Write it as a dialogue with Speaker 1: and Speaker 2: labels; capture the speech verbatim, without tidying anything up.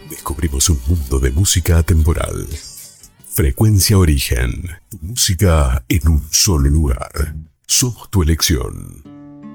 Speaker 1: Descubrimos un mundo de música atemporal. Frecuencia Origen. Tu música en un solo lugar. Somos tu elección.